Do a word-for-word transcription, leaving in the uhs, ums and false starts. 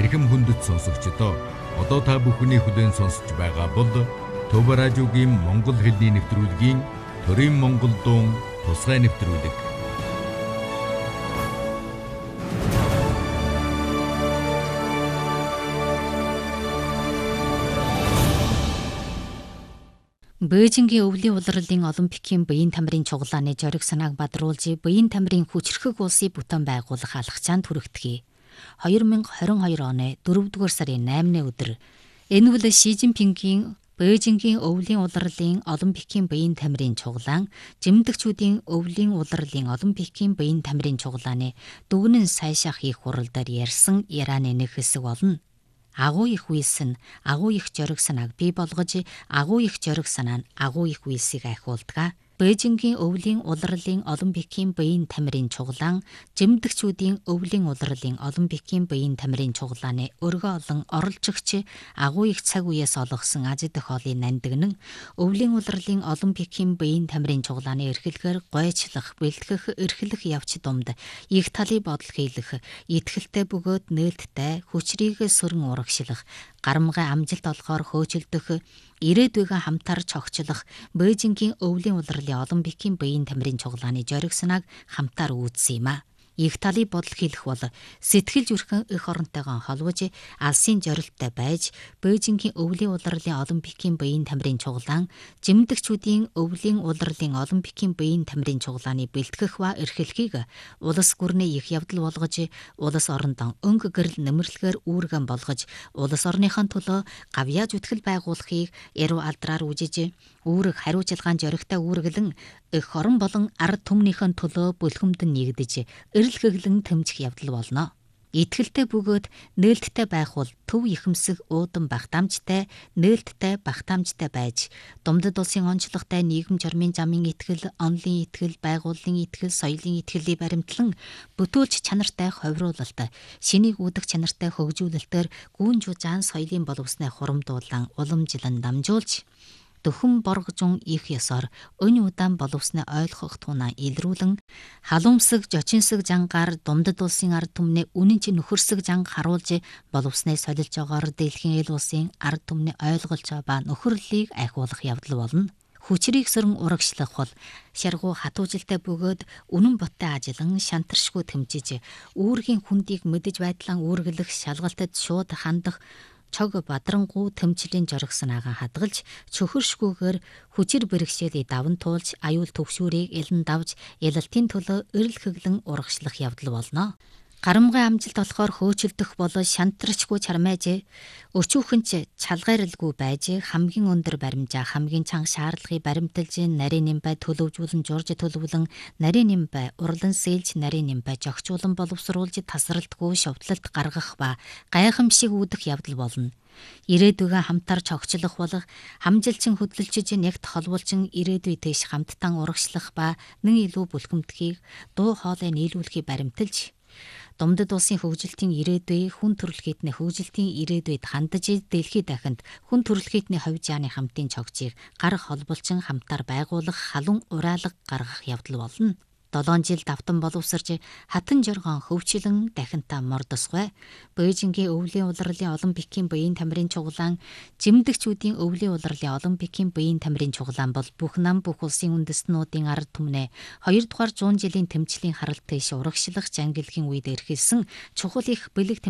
Архим хүндэт сонсогчдоо одоо та бүхний хүлээн сонсож байгаа бол Төв радиогийн Монгол хэлний нэвтрүүлгийн Төрийн Монгол дуун тусгай нэвтрүүлэг. Бээжингийн өвлийн улирлын Олимпикийн биеийн тамирын чуглааны зориг санааг бадруулж, биеийн тамирын хүчрхэг улсыг бүтээн байгуулах алхачаанд хүрэгдэхий. хоёр мянга хорин хоёр оны дөрөвдүгээр сарын наймны өдөр энэ үл Ши Цзиньпингийн Бээжингийн өвлийн улирлын Олимпикийн биеийн тамирын чуглаан, жимдэгчүүдийн өвлийн улирлын Олимпикийн биеийн тамирын чуглааны дүгнэн сайшаах их хурал дээр ярьсан Ираны нэг хэсэг болно. Агуу их үйлс нь агуу их зориг санааг бий болгож, агуу их зориг санаа нь агуу их үйлсийг ахиулдаг. Бээжингийн өвлийн улирлын Олимпикийн биеийн тамирын чуглаан, жимдэгчүүдийн өвлийн улирлын Олимпикийн биеийн тамирын чуглааны өргөө олон оролцогч агуу их цаг үеэс олгосон аз идэх хоолыг нандинан, өвлийн улирлын Олимпикийн биеийн тамирын чуглааны эрхлэгээр гойчлох, бэлтгэх, эрхлэх явц думд их талын бодол хийлэх, итгэлтэй бөгөөд нээлттэй хүчрийг сөрөн урагшлах, гарамгай амжилт олохоор хөөцөлдөх, ирээдүйгээ хамтарч огчлох Бээжингийн өвлийн улирлын Олимпикийн биеийн тамирын чуглааны зориг санааг хамтаар үүссэн юм а. Их талын бодол хийх бол сэтгэл зүрхэн эх оронтойгоо холбож, алсын зорилттой байж, Бээжингийн өвлийн улирлын Олимпикийн биеийн тамирын чуглаан, жимдэгчүүдийн өвлийн улирлын Олимпикийн биеийн тамирын чуглааны бэлтгэх ба эрхлэхийг улс гүрний их явдал болгож, улс орондоо өнгө гэрэл нэмэрлэгээр үүргэн болгож, улс орныхон төлөө гавьяа зүтгэл байгуулахыг яруу алдраар үжиж, үүрэг хариуцлагаан зоригтой үүргэлэн эх орон болон ард түмнийхэн төлөө бүлхэмдэн нэгдэж, эрэлхэглэн тэмцэх явдал болно. Итгэлтэй бөгөөд нээлттэй байх бол төв ихэмсэг уудан багтаамжтай, нээлттэй багтаамжтай байж, Думдад улсын онцлогтой нийгэм журмын замын итгэл, онлын итгэл, байгууллын итгэл, соёлын итгэлийг баримтлан бүтүүлч чанартай ховируулалт, шинийг үүдэх чанартай хөгжүүлэлтээр гүүн жужаан соёлын боловсныг хурамдуулан уламжлан дамжуулж, дөхөн боргожун их ёсоор өн удаан боловсныг ойлгох тунаа илрүүлэн, халуумсаг жочинсаг жангаар Думдад улсын ард түмний үнэн чи нөхөрсөг жанг харуулж, боловсныг солилж байгаагаар дэлхийн эл улсын ард түмний ойлголж ба нөхөрлөлийг ахиулах явдал болно. Хүчрийг сөрөн урагшлах бол шаргуу хатуужилтай бөгөөд үнэн боттой ажиллан шантаршгүй тэмцэж, үүргийн хүндийг мэдэж байдлаа үүргэлэх, шалгалтад шууд хандах, чог бадрангуу тэмцлийн зориг санаагаа хадгалж, чөхөршгүйгээр хүчир бэрхшээлийг даван туулж, аюул төгшүүрийг элен давж, ялалтын төлөө эрэлхэглэн урагшлах явдал болно. Гарамгай амжилт олохоор хөөцөлдөх бол шантарчгүй чармайж, өчүүхэнч чалгайралгүй байж, хамгийн өндөр баримжаа, хамгийн чанга шаардлагыг баримталж, нарийн нимбай төлөвжүүлэн журж төлөвлөн, нарийн нимбай урлан сэлж, нарийн нимбай жогчуулан боловсруулж, тасралтгүй шовтлолт гаргах ба гайхамшиг үүдэх явдал болно. Ирээдүйгээ хамтарч огчлох болох, хамжилчин хөдөлчиж, нэгт холболчин ирээдүй тэш хамттан урагшлах ба нэг илүү бүлхэмдэхийг, дуу хоолой нийлүүлэхийг баримталж, Думдад улсын хөгжилтийн ирээдүй, хүн төрөлхийдний хөгжилтийн ирээдүйд хандаж, дэлхийд дахинд хүн төрөлхийдний хувьд яаны хамтын цогцыг гар холболчин хамтаар байгуулах, халуун ураалга гаргах явдал болно. долоон жил давтан боловсрж, хатан жоргон хөвчлэн дахинтаа мордосгүй. Бээжингийн өвлийн улирлын Олимпикийн биеийн тамирын чуглаан, жимдэгчүүдийн өвлийн улирлын Олимпикийн биеийн тамирын чуглаан бол бүх нам бүх улсын үндэстнүүдийн ард түмнээ хоёрдугаар зуун жилийн тэмцлийн харалт тийш урагшлах жангилгийн үед эрхэлсэн чухал их бэлэг